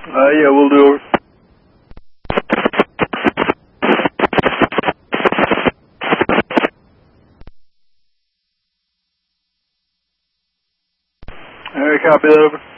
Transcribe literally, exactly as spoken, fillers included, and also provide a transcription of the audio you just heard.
Uh, yeah, we'll do over. Alright, copy that over.